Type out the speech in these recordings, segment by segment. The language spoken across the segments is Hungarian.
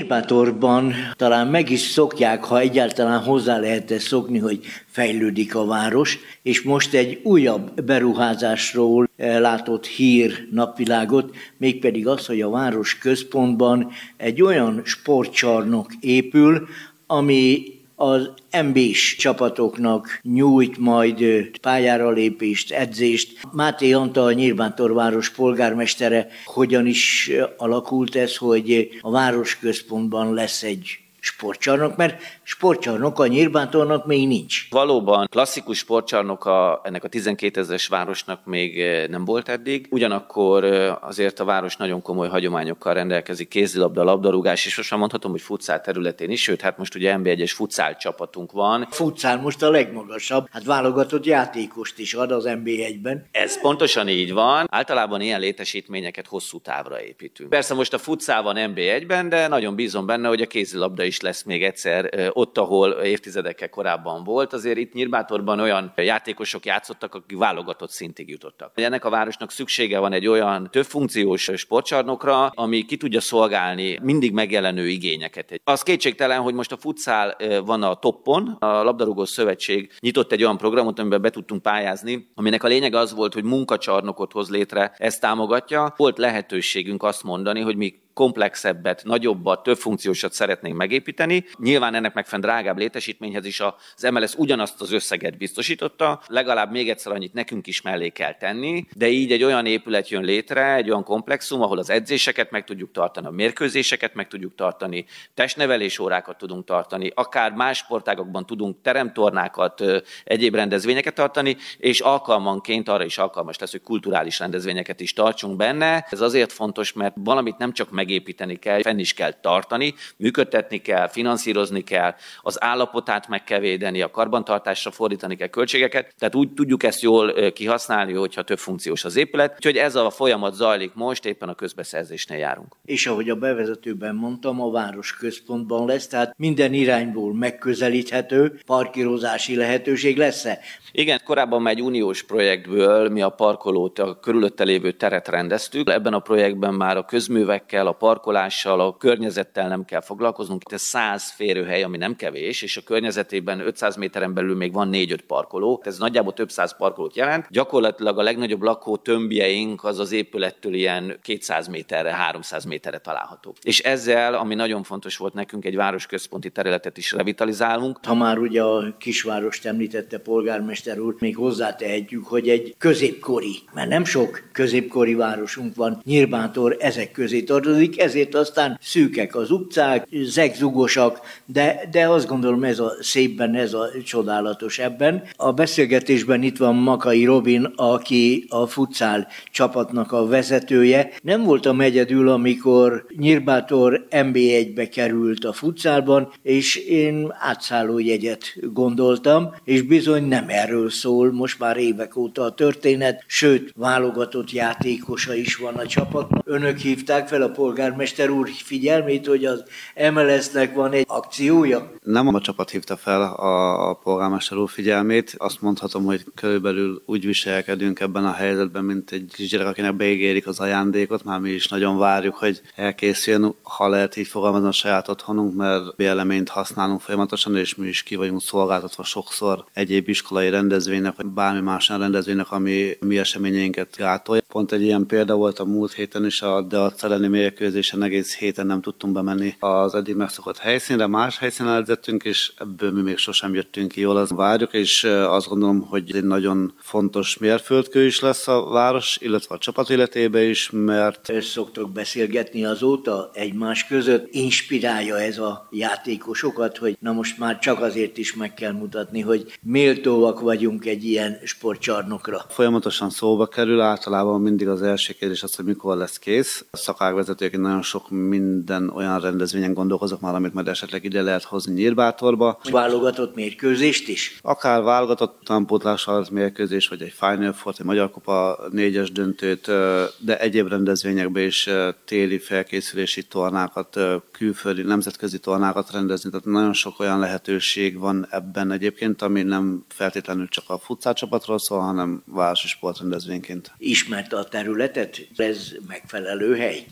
Nyírbátorban talán meg is szokják, ha egyáltalán hozzá lehet szokni, hogy fejlődik a város, és most egy újabb beruházásról látott hír napvilágot, mégpedig az, hogy a város központban egy olyan sportcsarnok épül, ami az NB-s csapatoknak nyújt majd pályára lépést, edzést. Máté Antal, Nyírbátorváros polgármestere, hogyan is alakult ez, hogy a városközpontban lesz egy sportcsarnok, mert sportcsarnok a Nyírbátornak még nincs. Valóban klasszikus sportcsarnok ennek a 12 000-es városnak még nem volt eddig, ugyanakkor azért a város nagyon komoly hagyományokkal rendelkezik, kézilabda, labdarúgás, és most már mondhatom, hogy futszál területén is, sőt, hát most ugye NB1-es futszál csapatunk van. Futszál most a legmagasabb, hát válogatott játékost is ad az NB1-ben. Ez pontosan így van, általában ilyen létesítményeket hosszú távra építünk. Persze most a futszál van NB1-ben, de nagyon bízom benne, hogy a kézilabda is lesz még egyszer ott, ahol évtizedekkel korábban volt. Azért itt Nyírbátorban olyan játékosok játszottak, akik válogatott szintig jutottak. Ennek a városnak szüksége van egy olyan többfunkciós sportcsarnokra, ami ki tudja szolgálni mindig megjelenő igényeket. Az kétségtelen, hogy most a futszál van a toppon, a Labdarúgó Szövetség nyitott egy olyan programot, amiben be tudtunk pályázni, aminek a lényeg az volt, hogy munkacsarnokot hoz létre, ezt támogatja. Volt lehetőségünk azt mondani, hogy mi komplexebbet, nagyobbat, több funkciósat szeretnénk megépíteni. Nyilván ennek megfelelően drágább létesítményhez is az MLS ugyanazt az összeget biztosította, legalább még egyszer annyit nekünk is mellé kell tenni, de így egy olyan épület jön létre, egy olyan komplexum, ahol az edzéseket meg tudjuk tartani, a mérkőzéseket meg tudjuk tartani, testnevelés órákat tudunk tartani, akár más sportágokban tudunk teremtornákat, egyéb rendezvényeket tartani, és alkalmanként arra is alkalmas lesz, hogy kulturális rendezvényeket is tartsunk benne. Ez azért fontos, mert valamit nem csak megépíteni kell, fenn is kell tartani, működtetni kell, finanszírozni kell, az állapotát meg kell védeni, a karbantartásra fordítani kell költségeket, tehát úgy tudjuk ezt jól kihasználni, hogyha több funkciós az épület. Úgyhogy ez a folyamat zajlik most, éppen a közbeszerzésnél járunk. És ahogy a bevezetőben mondtam, a város központban lesz, tehát minden irányból megközelíthető parkírozási lehetőség lesz-e? Igen, korábban már egy uniós projektből mi a parkolót, a körülötte lévő teret rendeztük. Ebben a projektben már a közművekkel, a parkolással, a környezettel nem kell foglalkoznunk. Itt ez 100 férőhely, ami nem kevés, és a környezetében 500 méteren belül még van 4-5 parkoló. Ez nagyjából több száz parkolót jelent. Gyakorlatilag a legnagyobb lakótömbjeink az az épülettől ilyen 200 méterre, 300 méterre található. És ezzel, ami nagyon fontos volt nekünk, egy városközponti területet is revitalizálunk. Ha már ugye a kisvárost említette polgármester úr, még hozzátehetjük, hogy egy középkori, mert nem sok középkori városunk van, Nyírbátor ezek közé tartozik, ezért aztán szűkek az utcák, zegzugosak, de azt gondolom ez a szépben, ez a csodálatos ebben. A beszélgetésben itt van Makai Robin, aki a futszál csapatnak a vezetője. Nem voltam egyedül, amikor Nyírbátor NB1-be került a futszálban, és én átszállójegyet gondoltam, és bizony nem erről szól, most már évek óta a történet, sőt, válogatott játékosa is van a csapatnak. Önök hívták fel a polgármester úr figyelmét, hogy az MLS-nek van egy akciója? Nem a csapat hívta fel a polgármester úr figyelmét. Azt mondhatom, hogy körülbelül úgy viselkedünk ebben a helyzetben, mint egy kisgyerek, akinek beígérik az ajándékot. Már mi is nagyon várjuk, hogy elkészüljön, ha lehet így fogalmazni a saját otthonunk, mert véleményt használunk folyamatosan, és mi is ki vagyunk szolgáltatva sokszor egyéb iskolai rendezvénynek, vagy bármi más rendezvénynek, ami mi eseményeinket gátolja. Pont egy ilyen példa volt a múlt héten is, de a elleni mérkőzésen egész héten nem tudtunk bemenni az eddig megszokott helyszínre, más helyszínen edzettünk, és ebből mi még sosem jöttünk ki jól, azt várjuk, és azt gondolom, hogy egy nagyon fontos mérföldkő is lesz a város, illetve a csapat életébe is, mert... Szoktok beszélgetni azóta egymás között, inspirálja ez a játékosokat, hogy na most már csak azért is meg kell mutatni, hogy méltóak vagyunk egy ilyen sportcsarnokra. Folyamatosan szóba kerül, általában mindig az első kérdés az, hogy mikor lesz kész. A szakálvezetők nagyon sok minden olyan rendezvényen gondolkozok már, amit majd esetleg ide lehet hozni Nyírbátorba. Válogatott mérkőzést is? Akár válogatott utánpótlás mérkőzés, vagy egy Final Four, egy Magyar Kupa 4-es döntőt, de egyéb rendezvényekben is téli felkészülési tornákat, külföldi, nemzetközi tornákat rendezni. Tehát nagyon sok olyan lehetőség van ebben egyébként, ami nem feltétlenül csak a futszálcsapatról szól, hanem városi sportrendezvényként. Ismerte a területet? Ez megfelelő hely? Természetesen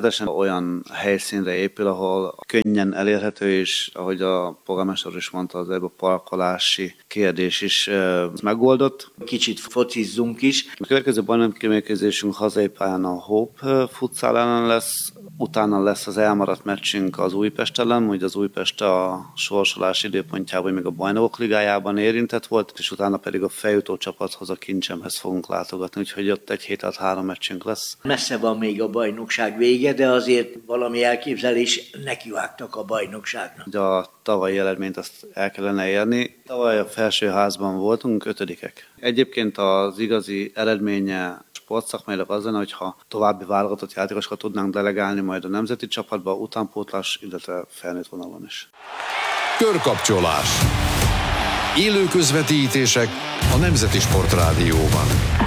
természetesen olyan helyszínre épül, ahol könnyen elérhető, és ahogy a polgármester is mondta, az a parkolási kérdés is megoldott. Kicsit focizzunk is. A következő bajnoki mérkőzésünk hazai pályán a Hope futsal ellen lesz, utána lesz az elmaradt meccsünk az Újpest ellen, ugye az Újpest a sorsolás időpontjában még a Bajnokok Ligájában érintett volt, és utána pedig a feljutó csapathoz, a Kincsemhez fogunk látogatni, úgyhogy ott egy 7 3 meccsünk lesz. Messze van még a bajnokság vége, de azért valami elképzelés nekivágtak a bajnokságnak. Ugye a tavalyi eredményt azt el kellene érni. Tavaly a felsőházban voltunk, 5-ek. Egyébként az igazi eredménye sportszakmailag az lenne, hogyha további válogatott játékosokat tudnánk delegálni majd a nemzeti csapatba, utánpótlás, illetve felnőtt vonalon is. Körkapcsolás. Élő közvetítések a Nemzeti Sportrádióban.